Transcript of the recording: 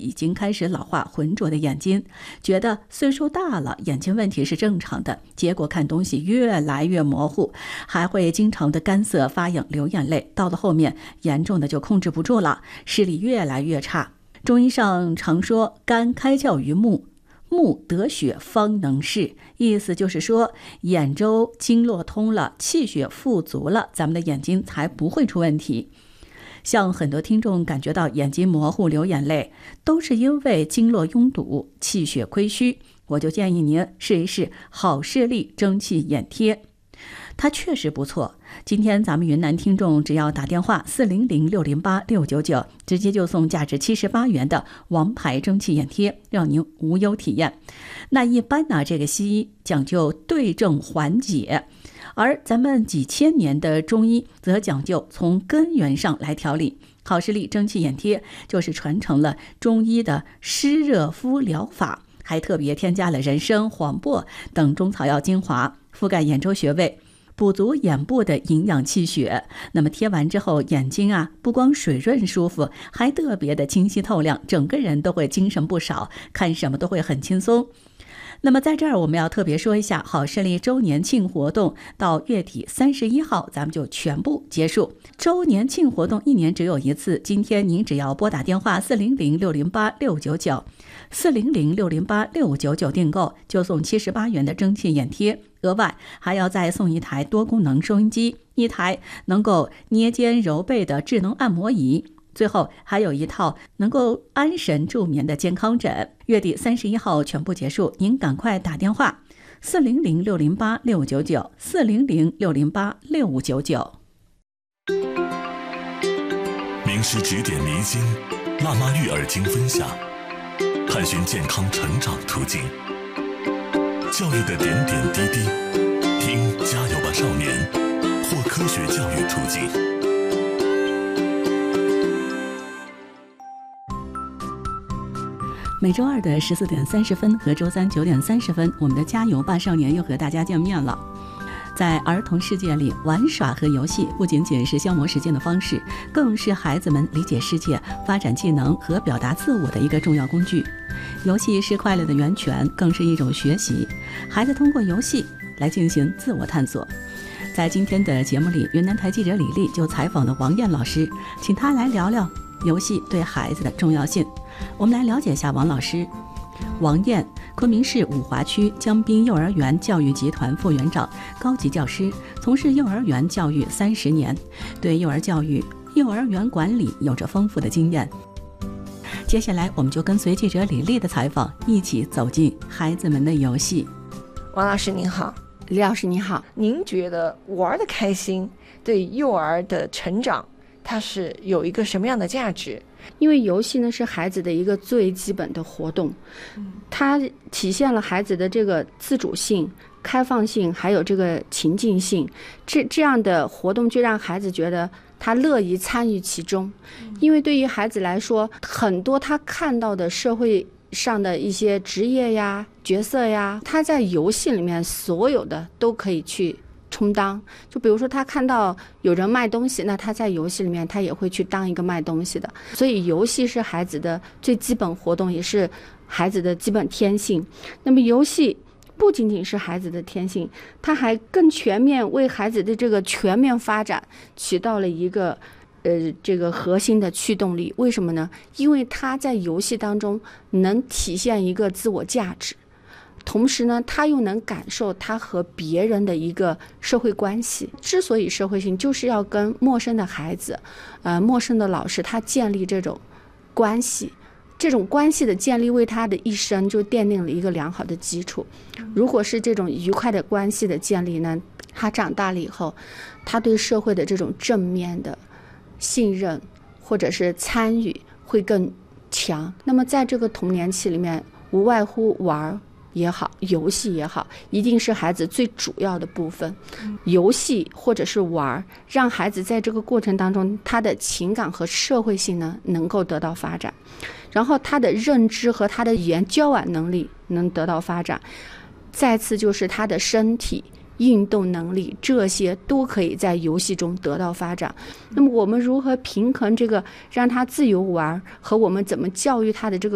已经开始老化浑浊的眼睛，觉得岁数大了眼睛问题是正常的，结果看东西越来越模糊，还会经常的干涩发痒流眼泪，到了后面严重的就控制不住了，视力越来越差。中医上常说肝开窍于目，目得血方能视，意思就是说眼周经络通了，气血富足了，咱们的眼睛才不会出问题。像很多听众感觉到眼睛模糊流眼泪，都是因为经络拥堵，气血亏虚，我就建议您试一试好视力蒸汽眼贴，它确实不错。今天咱们云南听众只要打电话400-608-699，直接就送价值78元的王牌蒸汽眼贴，让您无忧体验。那一般呢，这个西医讲究对症缓解，而咱们几千年的中医则讲究从根源上来调理。好视力蒸汽眼贴就是传承了中医的湿热敷疗法，还特别添加了人参、黄柏等中草药精华，覆盖眼周穴位，补足眼部的营养气血。那么贴完之后，眼睛啊不光水润舒服，还特别的清晰透亮，整个人都会精神不少，看什么都会很轻松。那么在这儿我们要特别说一下，好视力周年庆活动到月底31号咱们就全部结束。周年庆活动一年只有一次，今天您只要拨打电话400-608-699 400-608-699订购，就送78元的蒸汽眼贴，额外还要再送一台多功能收音机，一台能够捏肩揉背的智能按摩仪，最后还有一套能够安神助眠的健康枕。月底31号全部结束，您赶快打电话400-608-699 400-608-699。 名师指点迷津，辣妈育儿经分享，探寻健康成长途径，教育的点点滴滴，听加油吧少年，或科学教育途径。 每周二的14点30分和周三9点30分，我们的加油吧少年又和大家见面了。在儿童世界里，玩耍和游戏不仅仅是消磨时间的方式，更是孩子们理解世界、发展技能和表达自我的一个重要工具。游戏是快乐的源泉，更是一种学习。孩子通过游戏来进行自我探索。在今天的节目里，云南台记者李丽就采访了王艳老师，请她来聊聊游戏对孩子的重要性。我们来了解一下王老师。王艳，昆明市五华区江滨幼儿园教育集团副园长、高级教师，从事幼儿园教育30年，对幼儿教育、幼儿园管理有着丰富的经验。接下来我们就跟随记者李丽的采访，一起走进孩子们的游戏。 王老师您好。 李老师您好。 您觉得玩的开心对幼儿的成长它是有一个什么样的价值？ 因为游戏呢是孩子的一个最基本的活动，它体现了孩子的这个自主性、开放性，还有这个情境性。这样的活动就让孩子觉得他乐意参与其中。因为对于孩子来说，很多他看到的社会上的一些职业呀、角色呀，他在游戏里面所有的都可以去充当。就比如说他看到有人卖东西，那他在游戏里面他也会去当一个卖东西的。所以游戏是孩子的最基本活动，也是孩子的基本天性。那么游戏不仅仅是孩子的天性，它还更全面为孩子的这个全面发展起到了一个这个核心的驱动力。为什么呢？因为他在游戏当中能体现一个自我价值，同时呢他又能感受他和别人的一个社会关系。之所以社会性，就是要跟陌生的孩子陌生的老师他建立这种关系，这种关系的建立为他的一生就奠定了一个良好的基础。如果是这种愉快的关系的建立呢，他长大了以后，他对社会的这种正面的信任或者是参与会更强。那么在这个童年期里面，无外乎玩也好，游戏也好，一定是孩子最主要的部分。游戏或者是玩，让孩子在这个过程当中，他的情感和社会性呢能够得到发展，然后他的认知和他的语言交往能力能得到发展，再次就是他的身体运动能力，这些都可以在游戏中得到发展。那么我们如何平衡这个让他自由玩和我们怎么教育他的这个